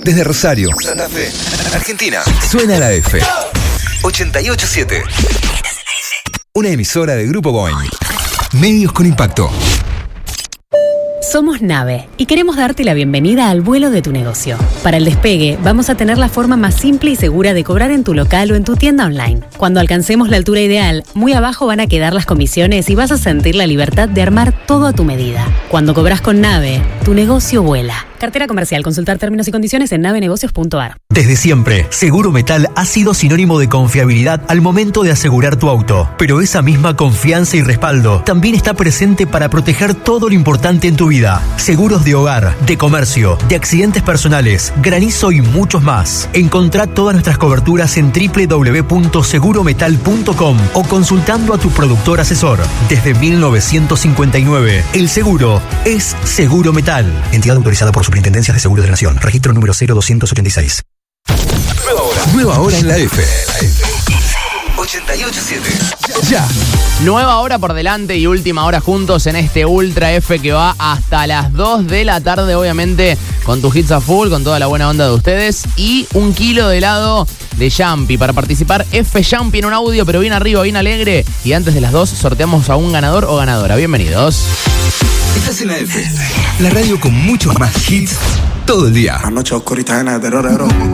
Desde Rosario, Santa Fe, Argentina, suena la F. 88.7. Una emisora de Grupo Boing. Medios con impacto. Somos Nave y queremos darte la bienvenida al vuelo de tu negocio. Para el despegue, vamos a tener la forma más simple y segura de cobrar en tu local o en tu tienda online. Cuando alcancemos la altura ideal, muy abajo van a quedar las comisiones y vas a sentir la libertad de armar todo a tu medida. Cuando cobras con Nave, tu negocio vuela. Cartera comercial. Consultar términos y condiciones en navenegocios.ar. Desde siempre, Seguro Metal ha sido sinónimo de confiabilidad al momento de asegurar tu auto. Pero esa misma confianza y respaldo también está presente para proteger todo lo importante en tu vida. Seguros de hogar, de comercio, de accidentes personales, granizo y muchos más. Encontrá todas nuestras coberturas en www.segurometal.com o consultando a tu productor asesor. Desde 1959, el seguro es Seguro Metal. Entidad autorizada por Superintendencias de Seguros de la Nación. Registro número 0286. Nueva hora en la F. 88.7. Ya. Nueva hora por delante y última hora juntos en este Ultra F que va hasta las 2 de la tarde, obviamente, con tus hits a full, con toda la buena onda de ustedes y 1 kilo de helado de Jumpy. Para participar, F Jumpy en un audio, pero bien arriba, bien alegre. Y antes de las 2 sorteamos a un ganador o ganadora. Bienvenidos. Estás en la F. La radio con muchos más hits todo el día. Anoche oscurita, terror.